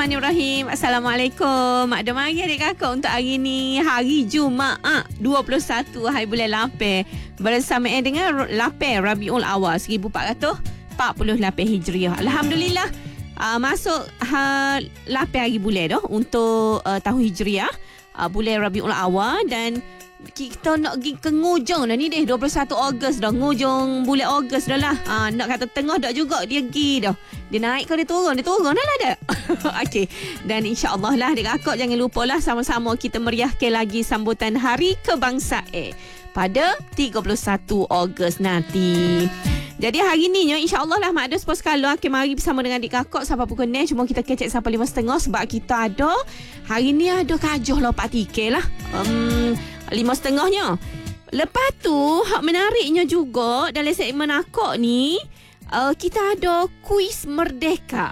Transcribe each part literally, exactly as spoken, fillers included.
Bismillahirrahmanirrahim. Assalamualaikum. Mak ada mari adik kakak untuk hari ni, hari Jumaat dua puluh satu hari bulan Lapar, bersamaan dengan Lapar Rabiul Awal seribu empat ratus empat puluh lapan Hijriah. Alhamdulillah uh, masuk ha, Lapar hari bulan dah untuk uh, tahun Hijriah, uh, bulan Rabiul Awal, dan kita nak pergi ke ngujung dah ni deh, dua puluh satu Ogos dah, ngujung bulan Ogos dah lah. Ha, nak kata tengah dah juga dia pergi dah. Dia naik ke dia turun? Dia turun dah lah dah. Okey. Dan insya-Allah lah adik kakak jangan lupa lah sama-sama kita meriahkan lagi sambutan Hari Kebangsaan pada tiga puluh satu Ogos nanti. Jadi hari ni insya-Allah lah Mak Ada sepuluh sekali akan mari bersama dengan adik kakak sampai pukul enam. Cuma kita kecek sampai lima tiga puluh sebab kita ada hari ni ada kajuh lompat tiket lah. Um, lima setengahnya. Lepas tu hak menariknya juga dalam segmen akak ni, uh, kita ada kuis merdeka.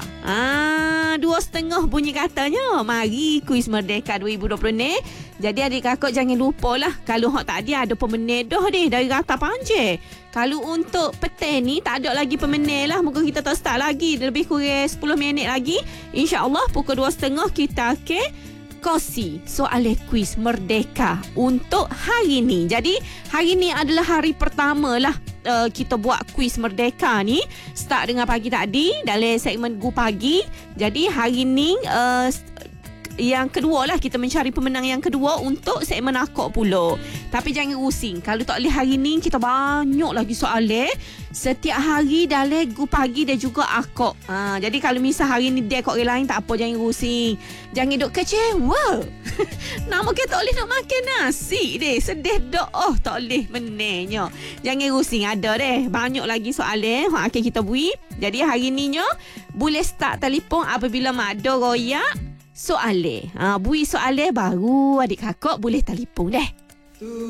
Ah, dua setengah bunyi katanya. Mari kuis merdeka dua ribu dua puluh ni. Jadi adik kakak jangan lupa lah, kalau hak tak ada ada pemenang dah deh dari Rata Panjang. Kalau untuk petang ni tak ada lagi pemenang lah. Muka kita tak start lagi, lebih kurang sepuluh minit lagi. InsyaAllah pukul dua setengah kita akan kosi soalan kuis merdeka untuk hari ni. Jadi hari ni adalah hari pertama lah uh, kita buat kuis merdeka ni. Start dengan pagi tadi dalam segmen Gu Pagi. Jadi hari ni uh, yang kedua lah, kita mencari pemenang yang kedua untuk segmen akak pula. Tapi jangan rusing, kalau tak boleh hari ni kita banyak lagi soalan setiap hari dalam Gu Pagi dan juga akak. Ha, jadi kalau misal hari ni dia akak orang lain tak apa, jangan rusing, jangan duk kecewa. Nama kita tak boleh nak makan nasi deh, sedih dok. Oh tak boleh menenya. Jangan rusing, ada deh banyak lagi soalan yang akan kita bui. Jadi hari ni nyo boleh start telefon apabila Mak ada royak soalan. Ha, bui soalan baru adik kakak boleh telefon deh.